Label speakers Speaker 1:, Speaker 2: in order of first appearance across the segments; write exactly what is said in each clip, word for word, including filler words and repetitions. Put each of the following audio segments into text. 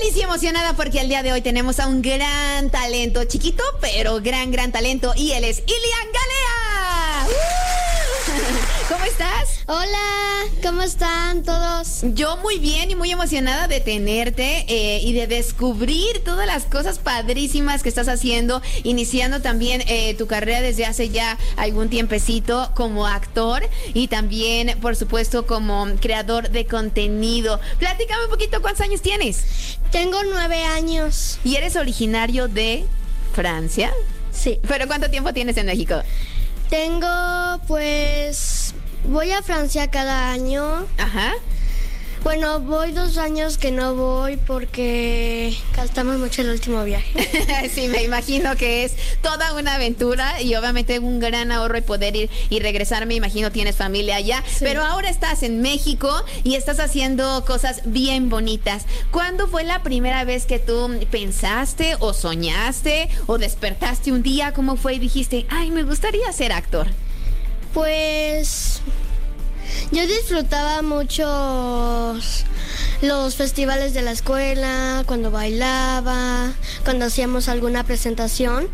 Speaker 1: feliz y emocionada porque el día de hoy tenemos a un gran talento, chiquito, pero gran, gran talento, y él es Ilian Galea. ¡Uh! ¿Cómo estás?
Speaker 2: Hola, ¿cómo están todos?
Speaker 1: Yo muy bien y muy emocionada de tenerte eh, y de descubrir todas las cosas padrísimas que estás haciendo, iniciando también eh, tu carrera desde hace ya algún tiempecito como actor y también, por supuesto, como creador de contenido. Platícame un poquito, ¿cuántos años tienes?
Speaker 2: Tengo nueve años.
Speaker 1: ¿Y eres originario de Francia?
Speaker 2: Sí.
Speaker 1: ¿Pero cuánto tiempo tienes en México?
Speaker 2: Tengo, pues, voy a Francia cada año.
Speaker 1: Ajá.
Speaker 2: Bueno, voy dos años que no voy porque gastamos mucho el último viaje.
Speaker 1: Sí, me imagino que es toda una aventura y obviamente un gran ahorro y poder ir y regresar. Me imagino tienes familia allá, sí. Pero ahora estás en México y estás haciendo cosas bien bonitas. ¿Cuándo fue la primera vez que tú pensaste o soñaste o despertaste un día? ¿Cómo fue y dijiste, ay, me gustaría ser actor?
Speaker 2: Pues yo disfrutaba mucho los festivales de la escuela, cuando bailaba, cuando hacíamos alguna presentación.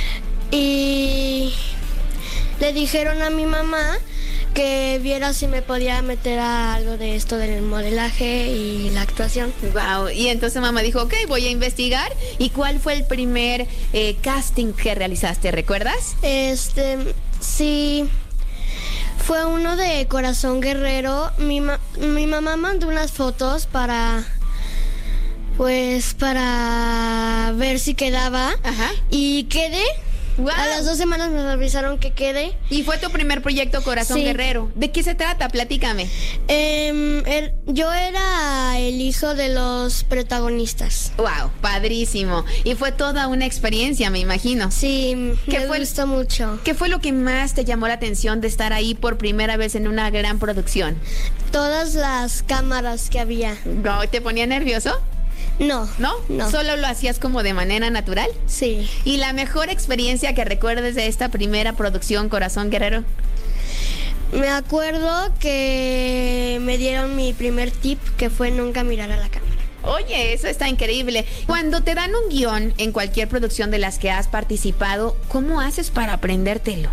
Speaker 2: Y le dijeron a mi mamá que viera si me podía meter a algo de esto del modelaje y la actuación.
Speaker 1: Wow, y entonces mamá dijo, ok, voy a investigar. ¿Y cuál fue el primer eh, casting que realizaste, recuerdas?
Speaker 2: Este, sí... Fue uno de Corazón Guerrero. Mi, ma- mi mamá mandó unas fotos para, pues, para ver si quedaba. Ajá. Y quedé. Wow. A las dos semanas me avisaron que quedé.
Speaker 1: ¿Y fue tu primer proyecto, Corazón sí. Guerrero? ¿De qué se trata? Platícame.
Speaker 2: Eh, er, yo era el hijo de los protagonistas.
Speaker 1: Wow, padrísimo. Y fue toda una experiencia, me imagino.
Speaker 2: Sí, me
Speaker 1: fue,
Speaker 2: gustó mucho.
Speaker 1: ¿Qué fue lo que más te llamó la atención de estar ahí por primera vez en una gran producción?
Speaker 2: Todas las cámaras que había.
Speaker 1: No, ¿te ponía nervioso?
Speaker 2: No,
Speaker 1: ¿No?
Speaker 2: No.
Speaker 1: ¿Solo lo hacías como de manera natural?
Speaker 2: Sí.
Speaker 1: ¿Y la mejor experiencia que recuerdes de esta primera producción, Corazón Guerrero?
Speaker 2: Me acuerdo que me dieron mi primer tip, que fue nunca mirar a la cámara.
Speaker 1: Oye, eso está increíble. Cuando te dan un guión en cualquier producción de las que has participado, ¿cómo haces para aprendértelo?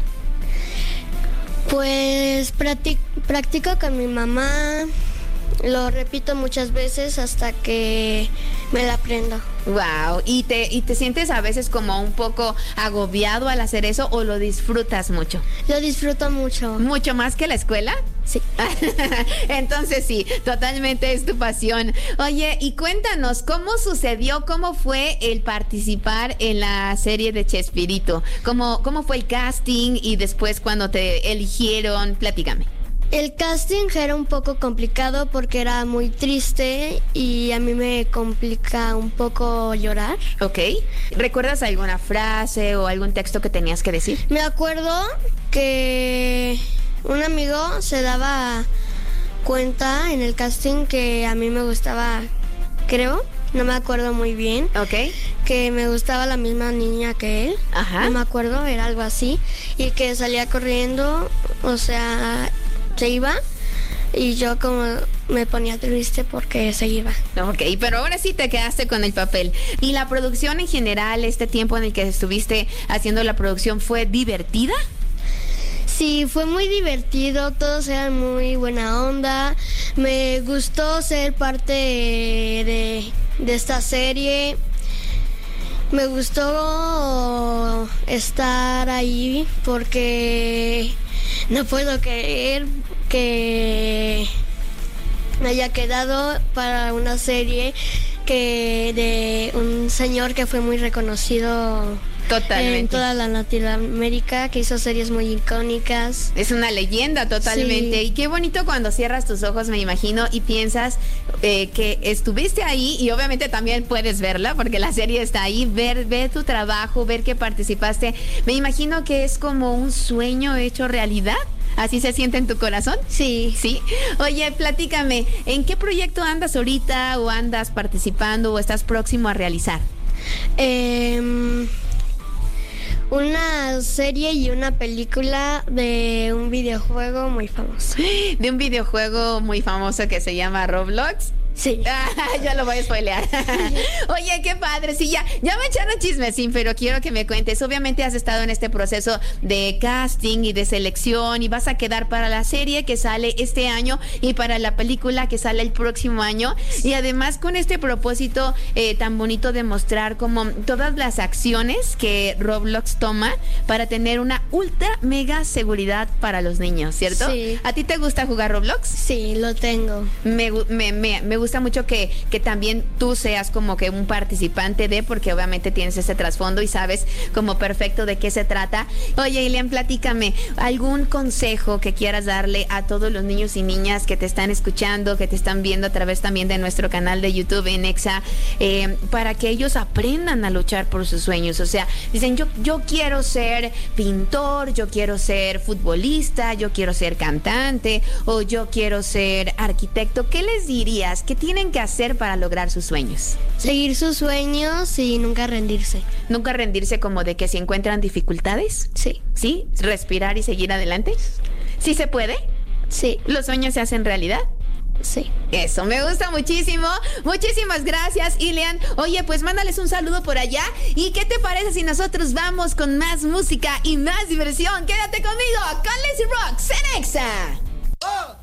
Speaker 2: Pues practic- practico con mi mamá. Lo repito muchas veces hasta que me la aprendo.
Speaker 1: Wow, ¿y te, y te sientes a veces como un poco agobiado al hacer eso o lo disfrutas mucho?
Speaker 2: Lo disfruto mucho.
Speaker 1: ¿Mucho más que la escuela?
Speaker 2: Sí.
Speaker 1: Entonces sí, totalmente es tu pasión. Oye, y cuéntanos, ¿cómo sucedió, cómo fue el participar en la serie de Chespirito? ¿Cómo, cómo fue el casting y después cuando te eligieron? Platícame.
Speaker 2: El casting era un poco complicado porque era muy triste y a mí me complica un poco llorar.
Speaker 1: Ok. ¿Recuerdas alguna frase o algún texto que tenías que decir?
Speaker 2: Me acuerdo que un amigo se daba cuenta en el casting que a mí me gustaba, creo, no me acuerdo muy bien.
Speaker 1: Ok.
Speaker 2: Que me gustaba la misma niña que él.
Speaker 1: Ajá.
Speaker 2: No me acuerdo, era algo así. Y que salía corriendo, o sea, se iba y yo como me ponía triste porque se iba.
Speaker 1: Ok, pero ahora sí te quedaste con el papel. ¿Y la producción en general, este tiempo en el que estuviste haciendo la producción, fue divertida?
Speaker 2: Sí, fue muy divertido, todos eran muy buena onda. Me gustó ser parte de, de esta serie. Me gustó estar ahí porque no puedo creer que me haya quedado para una serie que de un señor que fue muy reconocido
Speaker 1: totalmente
Speaker 2: en toda la Latinoamérica, que hizo series muy icónicas.
Speaker 1: Es una leyenda totalmente. Sí. Y qué bonito cuando cierras tus ojos, me imagino, y piensas eh, que estuviste ahí y obviamente también puedes verla porque la serie está ahí, ver, ver tu trabajo, ver que participaste. Me imagino que es como un sueño hecho realidad. ¿Así se siente en tu corazón?
Speaker 2: Sí.
Speaker 1: Sí. Oye, platícame, ¿en qué proyecto andas ahorita o andas participando o estás próximo a realizar?
Speaker 2: Eh... Una serie y una película de un videojuego muy famoso.
Speaker 1: De un videojuego muy famoso que se llama Roblox.
Speaker 2: Sí.
Speaker 1: Ah, ya lo voy a spoilear. Oye, qué padre. Sí, ya, ya me echaron chismesín, pero quiero que me cuentes. Obviamente has estado en este proceso de casting y de selección y vas a quedar para la serie que sale este año y para la película que sale el próximo año. Y además con este propósito eh, tan bonito de mostrar como todas las acciones que Roblox toma para tener una ultra mega seguridad para los niños, ¿cierto?
Speaker 2: Sí.
Speaker 1: ¿A ti te gusta jugar Roblox?
Speaker 2: Sí, lo tengo.
Speaker 1: Me, me, me, me gusta mucho que, que también tú seas como que un participante de, porque obviamente tienes ese trasfondo y sabes como perfecto de qué se trata. Oye, Ilian, platícame, ¿algún consejo que quieras darle a todos los niños y niñas que te están escuchando, que te están viendo a través también de nuestro canal de YouTube en Exa, eh, para que ellos aprendan a luchar por sus sueños? O sea, dicen, yo, yo quiero ser pintor, yo quiero ser futbolista, yo quiero ser cantante o yo quiero ser arquitecto. ¿Qué les dirías? ¿Qué tienen que hacer para lograr sus sueños?
Speaker 2: Seguir sus sueños y nunca rendirse.
Speaker 1: Nunca rendirse, como de que si encuentran dificultades.
Speaker 2: Sí.
Speaker 1: ¿Sí? Respirar y seguir adelante. ¿Sí se puede?
Speaker 2: Sí.
Speaker 1: ¿Los sueños se hacen realidad?
Speaker 2: Sí.
Speaker 1: Eso, me gusta muchísimo. Muchísimas gracias, Ilian. Oye, pues mándales un saludo por allá. ¿Y qué te parece si nosotros vamos con más música y más diversión? Quédate conmigo con Lazy Rocks en Exa.